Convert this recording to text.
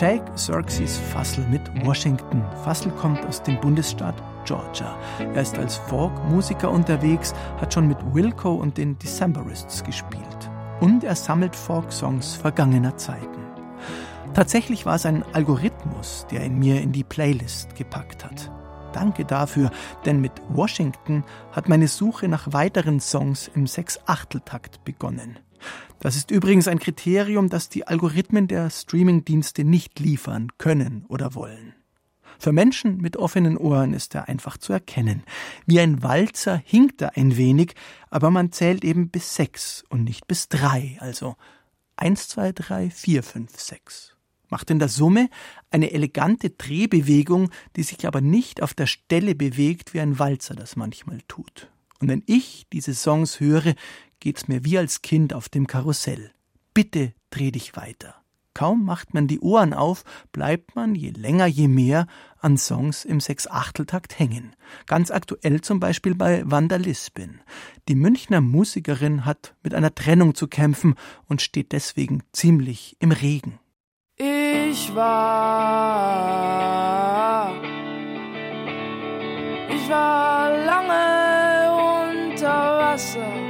Jake Xerxes Fussell mit Washington. Fussell kommt aus dem Bundesstaat Georgia. Er ist als Folk-Musiker unterwegs, hat schon mit Wilco und den Decemberists gespielt. Und er sammelt Folk-Songs vergangener Zeiten. Tatsächlich war es ein Algorithmus, der ihn mir in die Playlist gepackt hat. Danke dafür, denn mit Washington hat meine Suche nach weiteren Songs im 6/8-Takt begonnen. Das ist übrigens ein Kriterium, das die Algorithmen der Streamingdienste nicht liefern können oder wollen. Für Menschen mit offenen Ohren ist er einfach zu erkennen. Wie ein Walzer hinkt er ein wenig, aber man zählt eben bis 6 und nicht bis 3, also 1, 2, 3, 4, 5, 6. Macht in der Summe eine elegante Drehbewegung, die sich aber nicht auf der Stelle bewegt, wie ein Walzer das manchmal tut. Und wenn ich diese Songs höre, geht's mir wie als Kind auf dem Karussell. Bitte dreh dich weiter. Kaum macht man die Ohren auf, bleibt man je länger, je mehr an Songs im 6/8-Takt hängen. Ganz aktuell zum Beispiel bei Wanda Lispin. Die Münchner Musikerin hat mit einer Trennung zu kämpfen und steht deswegen ziemlich im Regen. Ich war lange unter Wasser.